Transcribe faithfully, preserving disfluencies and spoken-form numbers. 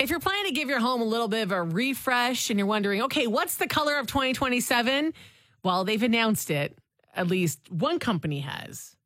If you're planning to give your home a little bit of a refresh and you're wondering, okay, what's the color of twenty twenty-seven? Well, they've announced it. At least one company has.